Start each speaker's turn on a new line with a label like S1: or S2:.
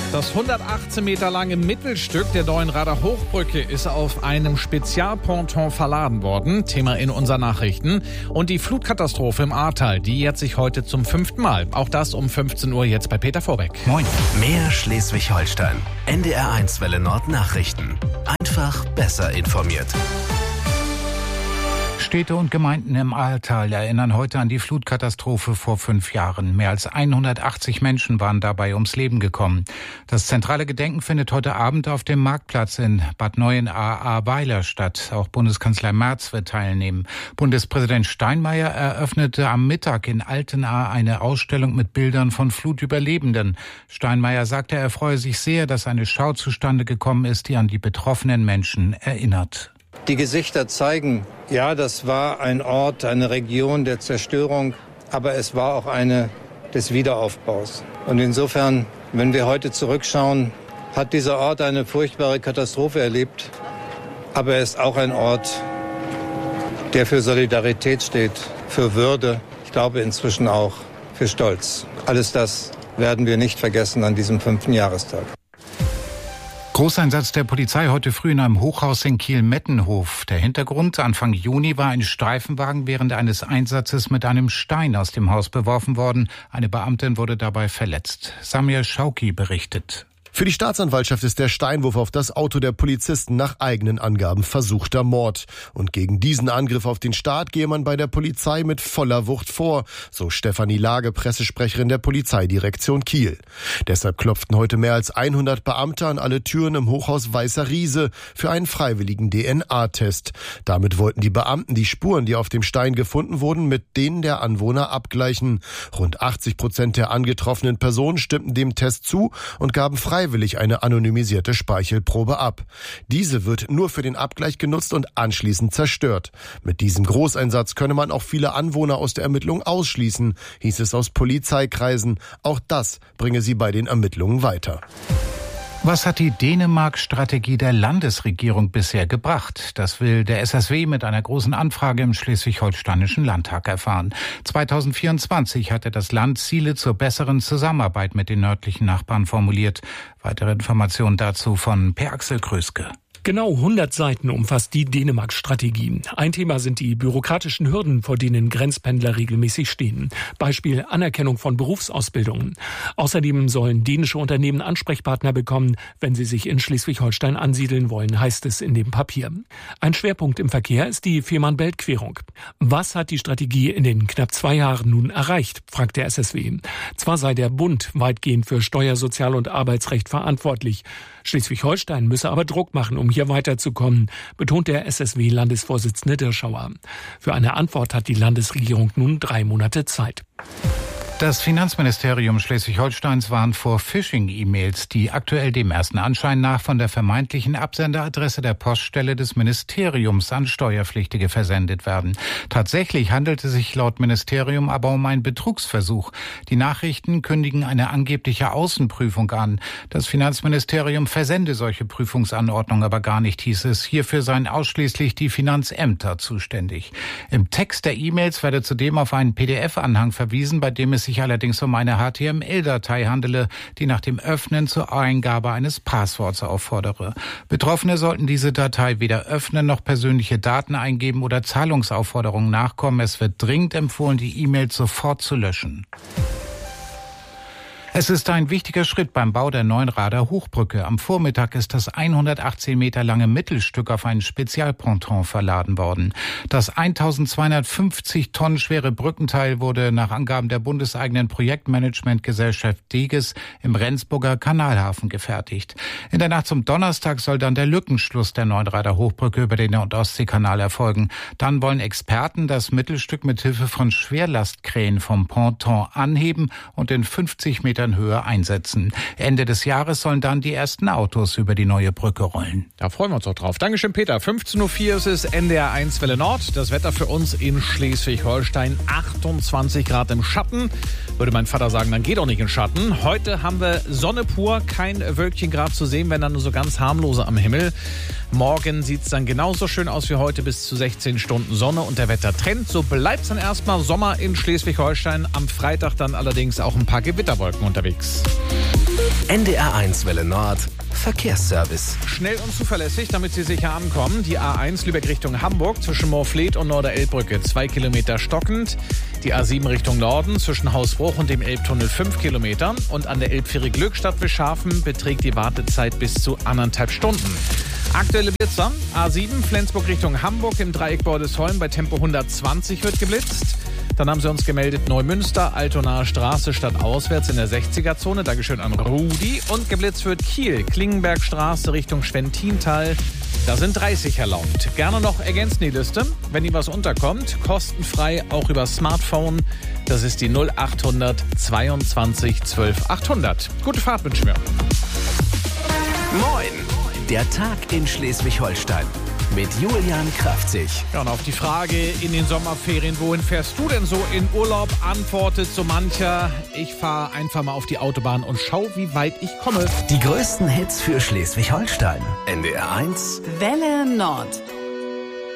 S1: Das 118 Meter lange Mittelstück der Neuenrader Hochbrücke ist auf einem Spezialponton verladen worden. Thema in unseren Nachrichten. Und die Flutkatastrophe im Ahrtal, die jährt sich heute zum 5. Mal. Auch das um 15 Uhr jetzt bei Peter Vorbeck.
S2: Moin. Mehr Schleswig-Holstein. NDR1 Welle Nord Nachrichten. Einfach besser informiert.
S3: Städte und Gemeinden im Ahrtal erinnern heute an die Flutkatastrophe vor 5 Jahren. Mehr als 180 Menschen waren dabei ums Leben gekommen. Das zentrale Gedenken findet heute Abend auf dem Marktplatz in Bad Neuenahr-Ahrweiler statt. Auch Bundeskanzler Merz wird teilnehmen. Bundespräsident Steinmeier eröffnete am Mittag in Altenahr eine Ausstellung mit Bildern von Flutüberlebenden. Steinmeier sagte, er freue sich sehr, dass eine Schau zustande gekommen ist, die an die betroffenen Menschen erinnert.
S4: Die Gesichter zeigen, ja, das war ein Ort, eine Region der Zerstörung, aber es war auch eine des Wiederaufbaus. Und insofern, wenn wir heute zurückschauen, hat dieser Ort eine furchtbare Katastrophe erlebt, aber er ist auch ein Ort, der für Solidarität steht, für Würde, ich glaube inzwischen auch für Stolz. Alles das werden wir nicht vergessen an diesem 5. Jahrestag.
S3: Großeinsatz der Polizei heute früh in einem Hochhaus in Kiel-Mettenhof. Der Hintergrund: Anfang Juni war ein Streifenwagen während eines Einsatzes mit einem Stein aus dem Haus beworfen worden. Eine Beamtin wurde dabei verletzt. Samir Schauki berichtet.
S5: Für die Staatsanwaltschaft ist der Steinwurf auf das Auto der Polizisten nach eigenen Angaben versuchter Mord. Und gegen diesen Angriff auf den Staat gehe man bei der Polizei mit voller Wucht vor, so Stefanie Lage, Pressesprecherin der Polizeidirektion Kiel. Deshalb klopften heute mehr als 100 Beamte an alle Türen im Hochhaus Weißer Riese für einen freiwilligen DNA-Test. Damit wollten die Beamten die Spuren, die auf dem Stein gefunden wurden, mit denen der Anwohner abgleichen. Rund 80% der angetroffenen Personen stimmten dem Test zu und gaben freiwillig eine anonymisierte Speichelprobe ab. Diese wird nur für den Abgleich genutzt und anschließend zerstört. Mit diesem Großeinsatz könne man auch viele Anwohner aus der Ermittlung ausschließen, hieß es aus Polizeikreisen. Auch das bringe sie bei den Ermittlungen weiter.
S3: Was hat die Dänemark-Strategie der Landesregierung bisher gebracht? Das will der SSW mit einer großen Anfrage im Schleswig-Holsteinischen Landtag erfahren. 2024 hatte das Land Ziele zur besseren Zusammenarbeit mit den nördlichen Nachbarn formuliert. Weitere Informationen dazu von Per Axel Kröske.
S6: Genau 100 Seiten umfasst die Dänemark-Strategie. Ein Thema sind die bürokratischen Hürden, vor denen Grenzpendler regelmäßig stehen. Beispiel Anerkennung von Berufsausbildungen. Außerdem sollen dänische Unternehmen Ansprechpartner bekommen, wenn sie sich in Schleswig-Holstein ansiedeln wollen, heißt es in dem Papier. Ein Schwerpunkt im Verkehr ist die Fehmarn-Belt-Querung. Was hat die Strategie in den knapp 2 Jahren nun erreicht, fragt der SSW. Zwar sei der Bund weitgehend für Steuer-, Sozial- und Arbeitsrecht verantwortlich. Schleswig-Holstein müsse aber Druck machen, um hier weiterzukommen, betont der SSW-Landesvorsitzende Dirschauer. Für eine Antwort hat die Landesregierung nun 3 Monate Zeit.
S3: Das Finanzministerium Schleswig-Holsteins warnt vor Phishing-E-Mails, die aktuell dem ersten Anschein nach von der vermeintlichen Absenderadresse der Poststelle des Ministeriums an Steuerpflichtige versendet werden. Tatsächlich handelt es sich laut Ministerium aber um einen Betrugsversuch. Die Nachrichten kündigen eine angebliche Außenprüfung an. Das Finanzministerium versende solche Prüfungsanordnungen aber gar nicht, hieß es. Hierfür seien ausschließlich die Finanzämter zuständig. Im Text der E-Mails werde zudem auf einen PDF-Anhang verwiesen, bei dem es sich allerdings um eine HTML-Datei handele, die nach dem Öffnen zur Eingabe eines Passworts auffordere. Betroffene sollten diese Datei weder öffnen noch persönliche Daten eingeben oder Zahlungsaufforderungen nachkommen. Es wird dringend empfohlen, die E-Mails sofort zu löschen. Es ist ein wichtiger Schritt beim Bau der Neuenrader Hochbrücke. Am Vormittag ist das 118 Meter lange Mittelstück auf einen Spezialponton verladen worden. Das 1250 Tonnen schwere Brückenteil wurde nach Angaben der bundeseigenen Projektmanagementgesellschaft DEGES im Rendsburger Kanalhafen gefertigt. In der Nacht zum Donnerstag soll dann der Lückenschluss der Neuenrader Hochbrücke über den Nord-Ostsee-Kanal erfolgen. Dann wollen Experten das Mittelstück mit Hilfe von Schwerlastkränen vom Ponton anheben und in 50 Metern Höhe einsetzen. Ende des Jahres sollen dann die ersten Autos über die neue Brücke rollen.
S1: Da freuen wir uns auch drauf. Dankeschön, Peter. 15.04 Uhr ist es NDR1 Welle Nord. Das Wetter für uns in Schleswig-Holstein. 28 Grad im Schatten. Würde mein Vater sagen, dann geht doch nicht in Schatten. Heute haben wir Sonne pur. Kein Wölkchen gerade zu sehen, wenn dann nur so ganz harmlose am Himmel. Morgen sieht es dann genauso schön aus wie heute, bis zu 16 Stunden Sonne und der Wettertrend. So bleibt es dann erstmal Sommer in Schleswig-Holstein. Am Freitag dann allerdings auch ein paar Gewitterwolken unterwegs.
S2: NDR1 Welle Nord Verkehrsservice.
S1: Schnell und zuverlässig, damit Sie sicher ankommen. Die A1 Lübeck Richtung Hamburg zwischen Moorfleet und Norderelbbrücke 2 Kilometer stockend. Die A7 Richtung Norden zwischen Hausbruch und dem Elbtunnel 5 Kilometer. Und an der Elbfähre Glückstadt Wischhafen beträgt die Wartezeit bis zu 1,5 Stunden. Aktuelle Blitzer. A7 Flensburg Richtung Hamburg im Dreieck Bordesholm bei Tempo 120 wird geblitzt. Dann haben sie uns gemeldet Neumünster, Altonaer Straße stadtauswärts in der 60er-Zone. Dankeschön an Rudi. Und geblitzt wird Kiel, Klingenbergstraße Richtung Schwentintal. Da sind 30 erlaubt. Gerne noch ergänzen die Liste, wenn Ihnen was unterkommt. Kostenfrei auch über Smartphone. Das ist die 0800 22 12 800. Gute Fahrt wünschen wir.
S2: Moin! Der Tag in Schleswig-Holstein mit Julian Kraftzig.
S1: Ja, und auf die Frage in den Sommerferien, wohin fährst du denn so in Urlaub, antwortet so mancher: Ich fahre einfach mal auf die Autobahn und schau, wie weit ich komme.
S2: Die größten Hits für Schleswig-Holstein. NDR1
S7: Welle Nord.